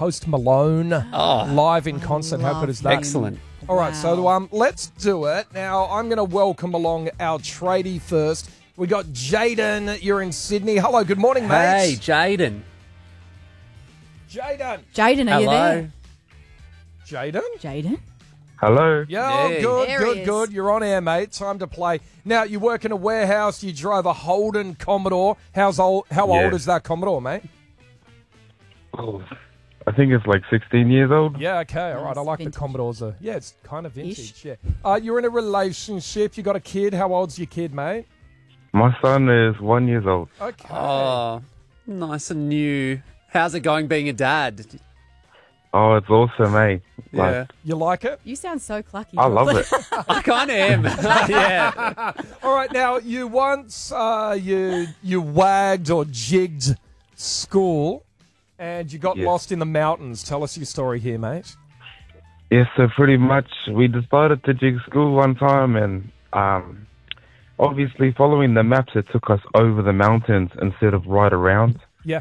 Post Malone live in concert. How good is that? Excellent. All right, so let's do it. Now, I'm going to welcome along our tradie first. We got Jaden. You're in Sydney. Hello, good morning, mate. Hey, Jaden. Jaden, are you Hello. Jaden? Jaden? Hello. Yeah, Hey. good. You're on air, mate. Time to play. Now, you work in a warehouse. You drive a Holden Commodore. How old is that Commodore, mate? Oh, I think it's like 16 years old. Yeah, okay, all right. I like Vintage. the Commodores. It's kind of vintage, yeah. You're in a relationship. You got a kid. How old's your kid, mate? My son is 1 year old. Okay. Oh, nice and new. How's it going being a dad? Oh, it's awesome, eh? Yeah. You like it? You sound so clucky. I love it. I kind of am. Yeah. All right, now, you once, you wagged or jigged school and you got Yes. lost in the mountains. Tell us your story here, mate. Yes, so pretty much we decided to jig school one time and obviously following the maps it took us over the mountains instead of right around. Yeah.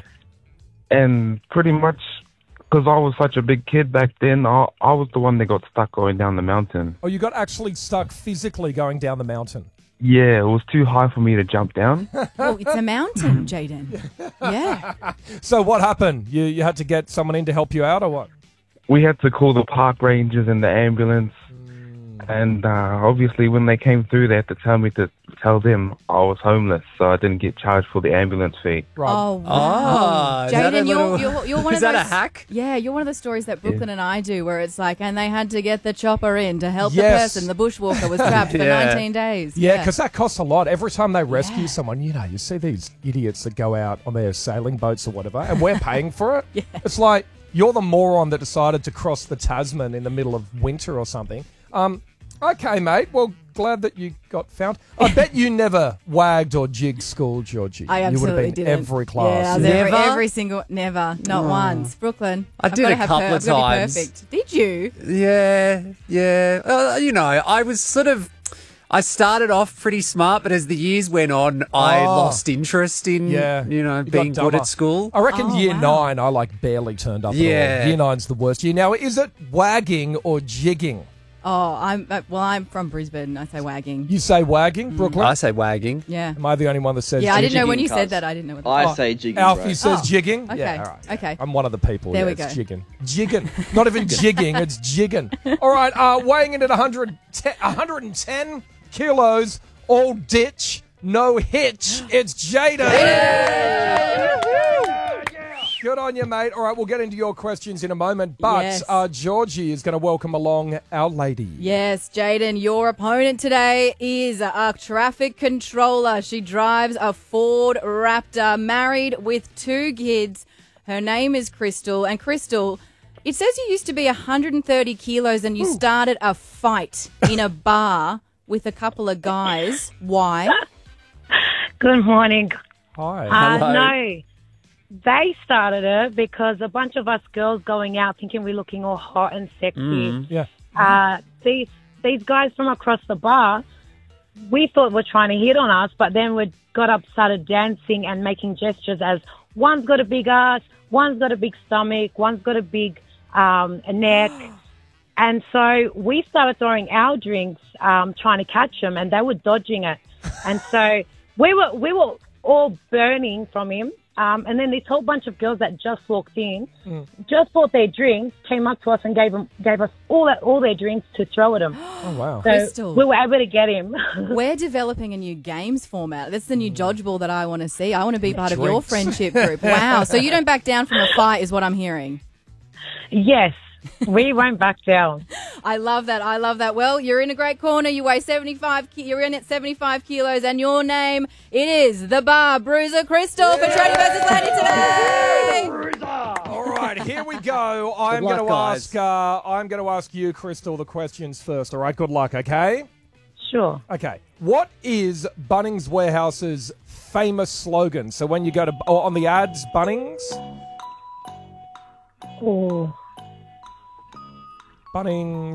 And pretty much because I was such a big kid back then, I was the one that got stuck going down the mountain. Oh, you got actually stuck physically going down the mountain. Yeah, it was too high for me to jump down. Oh, it's a mountain, Jaden. Yeah. So what happened? You had to get someone in to help you out or what? We had to call the park rangers and the ambulance. And obviously when they came through, they had to tell me to tell them I was homeless, so I didn't get charged for the ambulance fee. Right. Oh, wow. Oh, is that a Jaden, little- you're one of Is that those... a hack? Yeah, you're one of the stories that Brooklyn and I do where it's like, and they had to get the chopper in to help Yes. the person. The bushwalker was trapped for Yeah. 19 days. Yeah, because that costs a lot. Every time they rescue someone, you see these idiots that go out on their sailing boats or whatever, and we're paying for it. Yeah. It's like you're the moron that decided to cross the Tasman in the middle of winter or something. Okay, mate. Well, glad that you got found. I bet you never wagged or jigged school, Georgie. I You would absolutely have been didn't. every class. Yeah, I was Never? every single... Never. Not once. Brooklyn. I I've did gotta a have couple her- of I've gotta be times. perfect. Did you? Yeah. I was sort of... I started off pretty smart, but as the years went on, I lost interest in, You got being good dumber. at school. I reckon Oh, year wow. 9, I barely turned up at Yeah. all. Year 9's the worst year. Now, is it wagging or jigging? Oh, I'm from Brisbane. I say wagging. You say wagging, Brooklyn? I say wagging. Yeah. Am I the only one that says Yeah, I jigging? didn't know when you Jigging, said cuz. that. I didn't know what that I was. say jigging, Alfie bro. says Oh, jigging? okay, Yeah, all right. okay. I'm one of the people. There we It's go. jigging. Jigging. Not even jigging, it's jigging. All right, weighing in at 110 kilos, all ditch, no hitch. It's Jaden. Good on you, mate. All right, we'll get into your questions in a moment. But Yes. Georgie is going to welcome along our lady. Yes, Jaden, your opponent today is a traffic controller. She drives a Ford Raptor, married with 2 kids. Her name is Crystal. And Crystal, it says you used to be 130 kilos and you started a fight in a bar with a couple of guys. Why? Good morning. Hi. Hello. No, they started it because a bunch of us girls going out thinking we're looking all hot and sexy. Yeah. These guys from across the bar, we thought were trying to hit on us, but then we got up, started dancing and making gestures as one's got a big ass, one's got a big stomach, one's got a big a neck. And so we started throwing our drinks, trying to catch them, and they were dodging it. And so we were all burning from him. And then this whole bunch of girls that just walked in, just bought their drinks, came up to us and gave us all their drinks to throw at him. Oh, wow. So Crystal. we were able to get him. We're developing a new games format. That's the new dodgeball that I want to see. I want to be part of your Drinks. friendship group. Wow. So you don't back down from a fight is what I'm hearing. Yes, we won't back down. I love that. I love that. Well, you're in a great corner. You weigh 75. You're in at 75 kilos, and your name it is the Bar Bruiser Crystal for Tradie versus Lady today. All right, here we go. I'm luck, going guys. to ask you, Crystal, the questions first. All right, good luck. Okay. Sure. Okay. What is Bunnings Warehouse's famous slogan? So when you go to on the ads, Bunnings, Oh, Bunnings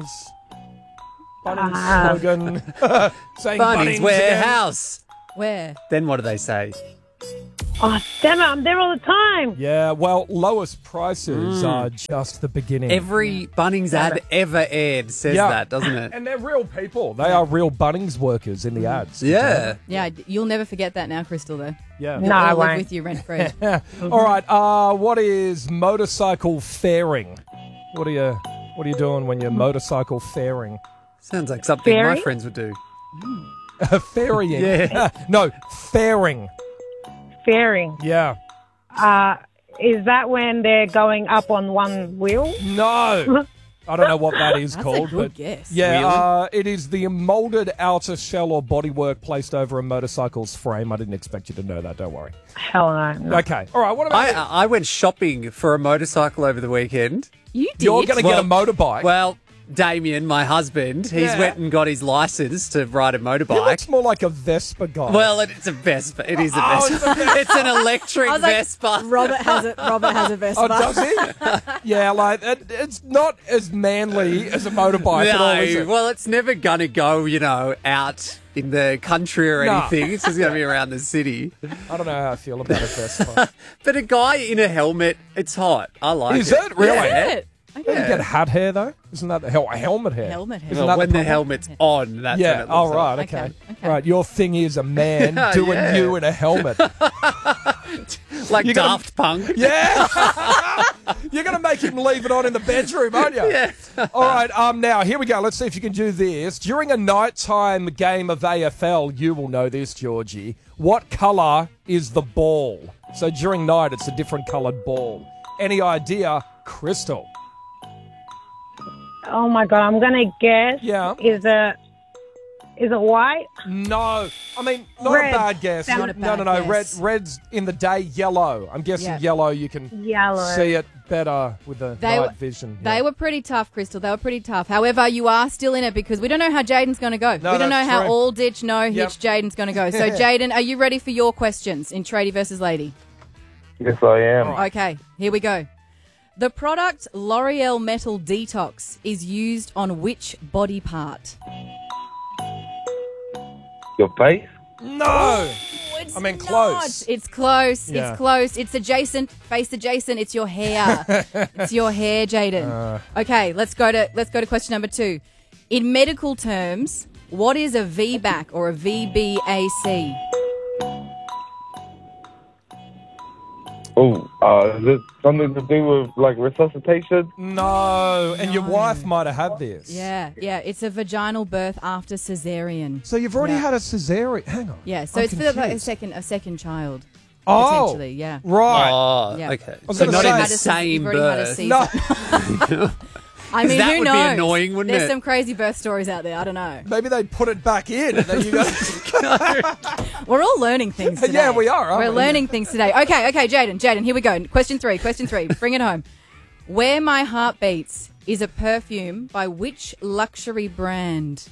slogan, saying Bunnings again. Warehouse. Where? Then what do they say? Oh, damn it, I'm there all the time. Yeah, well, lowest prices are just the beginning. Every Bunnings ad ever aired says that, doesn't it? And they're real people. They are real Bunnings workers in the ads. Yeah. Yeah, you'll never forget that now, Crystal, though. Yeah. No, I It'll live won't. with you rent-free. All right. What is motorcycle fairing? What are you doing when you're motorcycle fairing? Sounds like something my Fairy? friends would do. Ferrying. Yeah. No, fairing. Fairing. Yeah. Is that when they're going up on one wheel? No. I don't know what that is That's called. a good but guess. Yeah, it is the molded outer shell or bodywork placed over a motorcycle's frame. I didn't expect you to know that. Don't worry. Hell no. Okay. All right. What about you? I went shopping for a motorcycle over the weekend. You did. You're going to get a motorbike. Well, Damien, my husband, he's Yeah. went and got his license to ride a he motorbike. looks more like a Vespa guy. Well, it's a Vespa. It is a Oh, Vespa. It's an electric I was like, Vespa. Robert has a Vespa. Oh, does he? Yeah, like it's not as manly as a motorbike at all, is No, it? well, it's never going to go, out in the country or No. anything. It's just going to be around the city. I don't know how I feel about a Vespa. But a guy in a helmet, it's hot. I like Is it really? Yeah. Don't you get hat hair though? Isn't that the helmet hair? Helmet hair. Isn't Well, that when the problem? helmet's on, that's when Yeah. it Oh, looks right. like. Okay. Okay. Right. Your thing is a man doing Yeah. you in a helmet. Like You gotta- Daft Punk. Yeah. You're going to make him leave it on in the bedroom, aren't you? Yeah. All right. Now, here we go. Let's see if you can do this. During a nighttime game of AFL, you will know this, Georgie. What colour is the ball? So during night, it's a different coloured ball. Any idea? Crystal. Oh my god, I'm gonna guess. Yeah. Is it white? No. I mean, not Red. a bad guess. Not a bad No. guess. Red's in the day yellow. I'm guessing Yeah. yellow, you can Yellow. see it better with the night vision. They Yeah. were pretty tough, Crystal. They were pretty tough. However, you are still in it because we don't know how Jaden's going to go. No, we don't know that's how true. all ditch, no hitch Yep. Jaden's going to go. So, Jaden, are you ready for your questions in Tradie versus Lady? Yes, I am. Okay, here we go. The product L'Oreal Metal Detox is used on which body part? Your face? No. It's I mean, not. close. It's close. Yeah. It's close. It's adjacent. Face adjacent. It's your hair. It's your hair, Jaden. Okay, let's go to question number 2. In medical terms, what is a VBAC or a VBAC? Oh, is it something to do with like resuscitation? No. And your wife might have had this. Yeah. It's a vaginal birth after cesarean. So you've already Yeah. had a cesarean. Hang on. Yeah, so I'm it's for like a confused. second child. Oh. Potentially, yeah. Right. Oh, Yeah. okay. was So gonna not say- in the Had same You've already had a birth. C-section. No. I mean, that who would be knows? annoying, wouldn't There's it? some crazy birth stories out there. I don't know. Maybe they put it back in. And then you go. We're all learning things today. Yeah, we are, aren't We're we? learning things today. Okay, Jaden, here we go. Question three. Bring it home. Where My Heart Beats is a perfume by which luxury brand?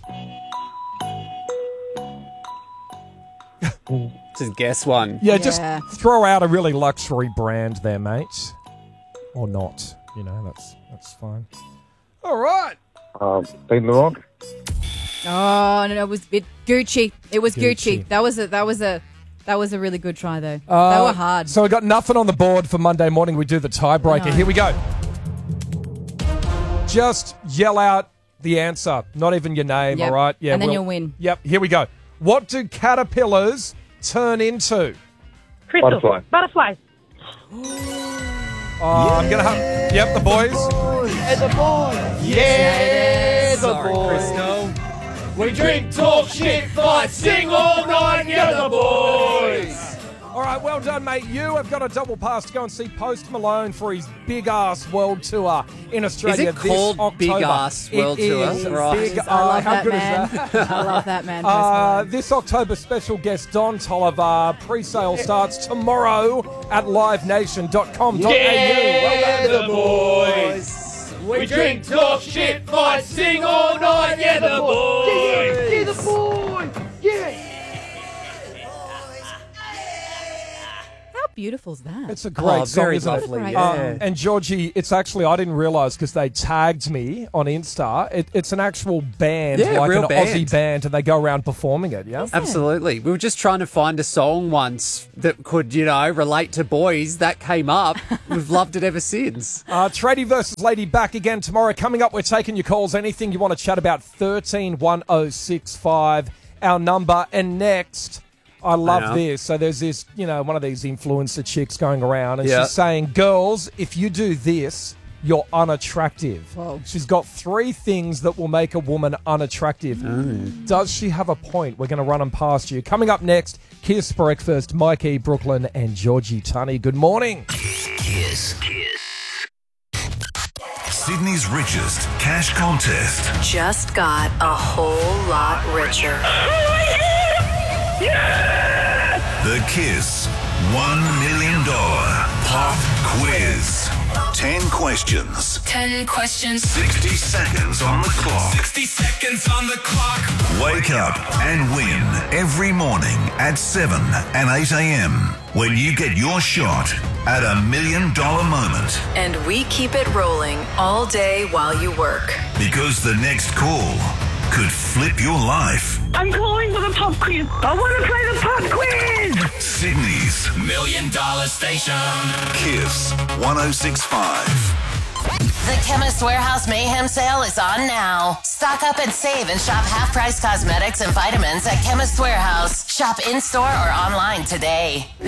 Just guess one. Yeah, just Yeah. throw out a really luxury brand there, mate. Or not. You know, that's fine. All right. Saint Laurent? Oh no, it was Gucci. It was Gucci. Gucci. That was a really good try though. They were hard. So we got nothing on the board for Monday morning. We do the tiebreaker. No. Here we go. Just yell out the answer. Not even your name, Yep. all right? Yeah, And then you'll win. Yep, here we go. What do caterpillars turn into? Crystal. Butterfly. Butterflies. I'm going to have... Yep, the boys. Sorry, Crystal. We drink, talk, shit, fight, sing all night, yeah, the boys. All right, well done, mate. You have got a double pass to go and see Post Malone for his big-ass world tour in Australia Is it this called October. Big Ass World It Tour? is. Right. Big, I love how that good man. is that? I love that man. Post Malone. This October special guest Don Tolliver. Pre-sale starts tomorrow at livenation.com.au. Yeah, Well the boys. We drink, talk, shit, fight, sing all night, yeah, the boys. Yeah, the boys. How beautiful's that? It's a great song, very isn't lovely, it? yeah. And Georgie, it's actually, I didn't realise because they tagged me on Insta. It's an actual band, Yeah, like real an band. Aussie band, and they go around performing it, yeah? Absolutely. We were just trying to find a song once that could, you know, relate to boys. That came up. We've loved it ever since. Tradie versus Lady back again tomorrow. Coming up, we're taking your calls. Anything you want to chat about, 131065, our number. And next, I love this. So there's this, you know, one of these influencer chicks going around, and she's saying, girls, if you do this, you're unattractive. Whoa. She's got 3 things that will make a woman unattractive. Does she have a point? We're going to run them past you. Coming up next, Kiss Breakfast, Mikey, Brooklyn, and Georgie Tunney. Good morning. Kiss. Sydney's richest cash contest. Just got a whole lot richer. The Kiss $1 million pop quiz. 10 questions. 10 questions. 60 seconds on the clock. 60 seconds on the clock. Wake up and win every morning at 7 and 8 a.m. when you get your shot at $1 million moment. And we keep it rolling all day while you work. Because the next call could flip your life. I'm calling for the pop quiz. I want to play the pop quiz. Sydney's $1 million station. Kiss 106.5. The Chemist Warehouse Mayhem Sale is on now. Stock up and save and shop half-price cosmetics and vitamins at Chemist Warehouse. Shop in-store or online today.